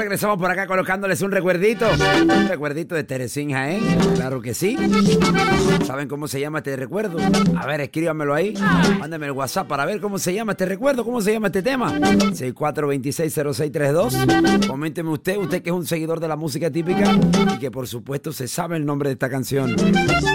regresamos por acá colocándoles un recuerdito. Un recuerdito de Teresín Jaén. Claro que sí. ¿Saben cómo se llama este recuerdo? A ver, escríbanmelo ahí. Mándenme el WhatsApp para ver cómo se llama este recuerdo, cómo se llama este tema. 64260632. Coménteme usted que es un seguidor de la música típica y que por supuesto se sabe el nombre de esta canción.